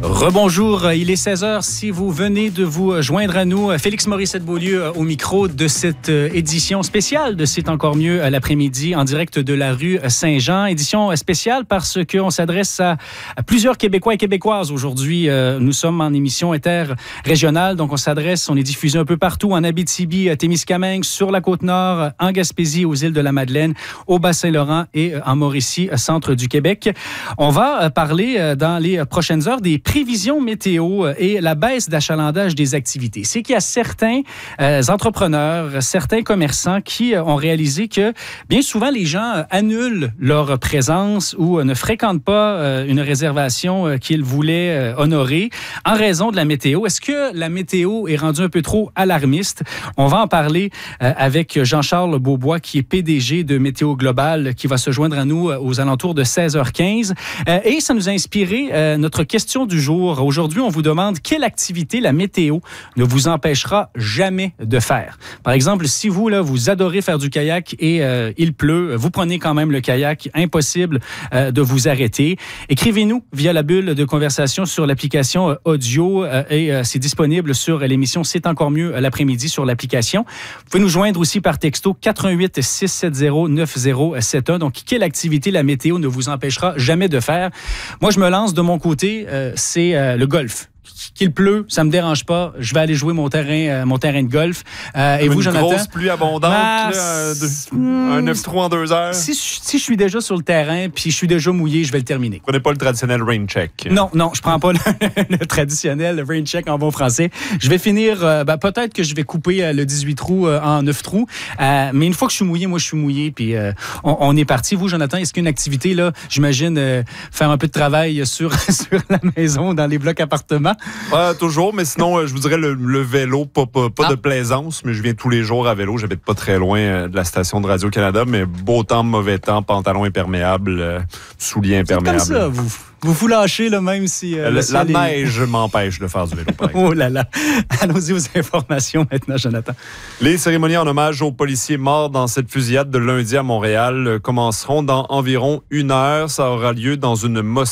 Rebonjour, il est 16h. Si vous venez de vous joindre à nous, Félix Morissette-Beaulieu au micro de cette édition spéciale de C'est encore mieux l'après-midi en direct de la rue Saint-Jean. Édition spéciale parce qu'on s'adresse à plusieurs Québécois et Québécoises aujourd'hui. Nous sommes en émission interrégionale, donc on est diffusé un peu partout en Abitibi, Témiscamingue, sur la Côte-Nord, en Gaspésie, aux îles de la Madeleine, au Bas-Saint-Laurent et en Mauricie, centre du Québec. On va parler dans les prochaines heures des prévisions météo et la baisse d'achalandage des activités. C'est qu'il y a certains entrepreneurs, certains commerçants qui ont réalisé que bien souvent les gens annulent leur présence ou ne fréquentent pas une réservation qu'ils voulaient honorer en raison de la météo. Est-ce que la météo est rendue un peu trop alarmiste? On va en parler avec Jean-Charles Beaubois qui est PDG de Météo Global qui va se joindre à nous aux alentours de 16h15. Et ça nous a inspiré notre question du jour. Aujourd'hui, on vous demande quelle activité la météo ne vous empêchera jamais de faire. Par exemple, si vous, là, vous adorez faire du kayak et il pleut, vous prenez quand même le kayak, impossible de vous arrêter. Écrivez-nous via la bulle de conversation sur l'application audio et c'est disponible sur l'émission C'est encore mieux l'après-midi sur l'application. Vous pouvez nous joindre aussi par texto 88 670 9071. Donc, quelle activité la météo ne vous empêchera jamais de faire? Moi, je me lance de mon côté, c'est le golf. Qu'il pleut, ça me dérange pas. Je vais aller jouer mon terrain de golf. Et vous, Jonathan? Une grosse pluie abondante, un 9-3 en 2 heures. Si je suis déjà sur le terrain puis je suis déjà mouillé, je vais le terminer. Vous prenez pas le traditionnel rain check? Non, je prends pas le traditionnel rain check en bon français. Je vais finir, peut-être que je vais couper le 18 trous en 9 trous. Mais une fois que je suis mouillé, moi, je suis mouillé. Puis on est parti. Vous, Jonathan, est-ce qu'une activité, là, j'imagine, faire un peu de travail sur la maison, dans les blocs appartements? Toujours, mais sinon, je vous dirais le vélo, pas de plaisance, mais je viens tous les jours à vélo. J'habite pas très loin de la station de Radio-Canada, mais beau temps, mauvais temps, pantalon imperméable, souliers imperméables. C'est comme ça, vous lâchez, là, même si... la neige m'empêche de faire du vélo, par exemple. Oh là là! Allons-y aux informations maintenant, Jonathan. Les cérémonies en hommage aux policiers morts dans cette fusillade de lundi à Montréal commenceront dans environ 1 heure. Ça aura lieu dans une mosquée